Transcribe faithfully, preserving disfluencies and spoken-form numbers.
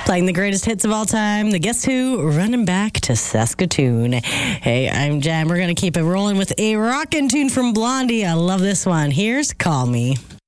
Playing the greatest hits of all time, the Guess Who, running back to Saskatoon. Hey, I'm Jen. We're going to keep it rolling with a rockin' tune from Blondie. I love this one. Here's Call Me.